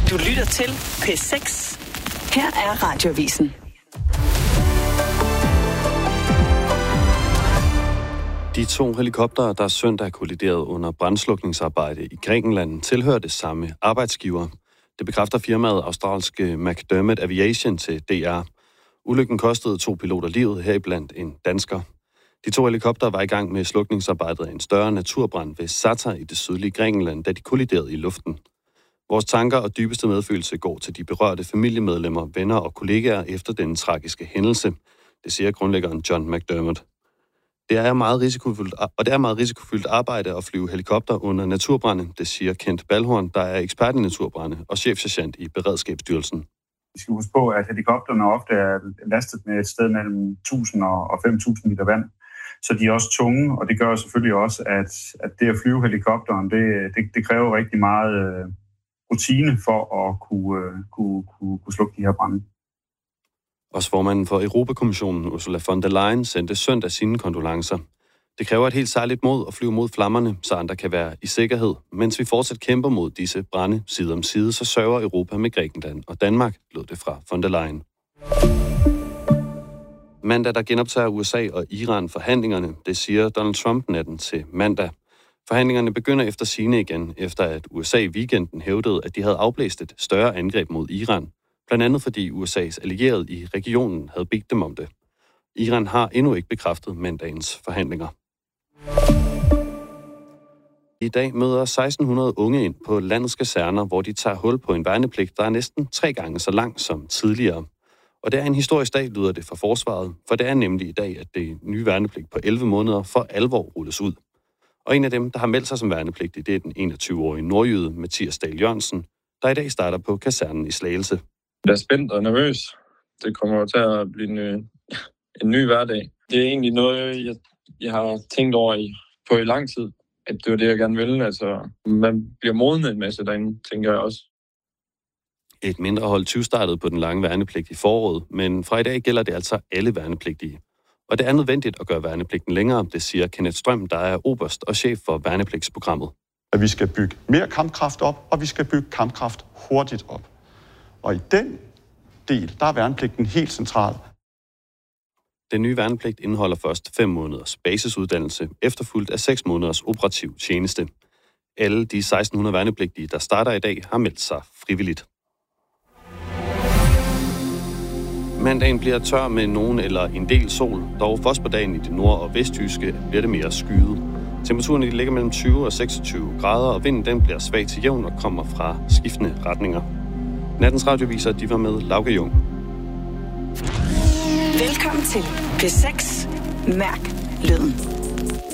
Du lytter til P6. Her er Radioavisen. De 2 helikoptere, der søndag kolliderede under brandslukningsarbejde i Grækenland, tilhører det samme arbejdsgiver. Det bekræfter firmaet australske McDermott Aviation til DR. Ulykken kostede 2 piloter livet, heriblandt en dansker. De 2 helikoptere var i gang med slukningsarbejdet af en større naturbrand ved Satar i det sydlige Grækenland, da de kolliderede i luften. Vores tanker og dybeste medfølelse går til de berørte familiemedlemmer, venner og kollegaer efter den tragiske hændelse, det siger grundlæggeren John McDermott. Det er meget risikofyldt arbejde at flyve helikopter under naturbrande, det siger Kent Balhorn, der er ekspert i naturbrande og chefsergent i Beredskabsstyrelsen. Vi skal huske på, at helikopterne ofte er lastet med et sted mellem 1000 og 5000 liter vand, så de er også tunge, og det gør selvfølgelig også, at det at flyve helikopteren, det kræver rigtig meget rutine for at kunne slukke de her brande. Også formanden for Europakommissionen, Ursula von der Leyen, sendte søndag sine kondolencer. Det kræver et helt særligt mod at flyve mod flammerne, så andre kan være i sikkerhed. Mens vi fortsat kæmper mod disse brande side om side, så sørger Europa med Grækenland og Danmark, lød det fra von der Leyen. Mandag, der genoptager USA og Iran forhandlingerne, det siger Donald Trump natten til mandag. Forhandlingerne begynder efter sigende igen, efter at USA i weekenden hævdede, at de havde afblæst et større angreb mod Iran. Blandt andet fordi USA's allierede i regionen havde bedt dem om det. Iran har endnu ikke bekræftet mandagens forhandlinger. I dag møder 1600 unge ind på landets kaserner, hvor de tager hul på en værnepligt, der er næsten 3 gange så lang som tidligere. Og det er en historisk dag, lyder det fra forsvaret, for det er nemlig i dag, at det nye værnepligt på 11 måneder for alvor rulles ud. Og en af dem, der har meldt sig som værnepligtig, det er den 21-årige nordjyde Mathias Dahl Jørgensen, der i dag starter på kasernen i Slagelse. Jeg er spændt og nervøs. Det kommer til at blive en ny hverdag. Det er egentlig noget, jeg har tænkt over i lang tid, at det var det, jeg gerne ville. Altså, man bliver modnet en masse derinde, tænker jeg også. Et mindre hold 20 startede på den lange værnepligt i foråret, men fra i dag gælder det altså alle værnepligtige. Og det er nødvendigt at gøre værnepligten længere, det siger Kenneth Strøm, der er oberst og chef for værnepligtsprogrammet. At vi skal bygge mere kampkraft op, og vi skal bygge kampkraft hurtigt op. Og i den del, der er værnepligten helt central. Den nye værnepligt indeholder først 5 måneders basisuddannelse, efterfulgt af 6 måneders operativ tjeneste. Alle de 1600 værnepligtige, der starter i dag, har meldt sig frivilligt. Mandagen bliver tør med nogen eller en del sol, dog først på dagen i det nord- og vestjyske bliver det mere skyet. Temperaturen ligger mellem 20 og 26 grader, og vinden den bliver svag til jævn og kommer fra skiftende retninger. Nattens radioviser, de var med Lauke Jung. Velkommen til P6. Mærk lyden.